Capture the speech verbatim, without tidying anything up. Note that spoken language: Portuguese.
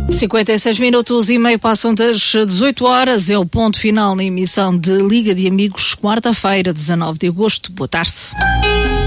cinquenta e seis minutos e meio passam das dezoito horas, é o ponto final na emissão de Liga de Amigos, quarta-feira, dezanove de agosto. Boa tarde.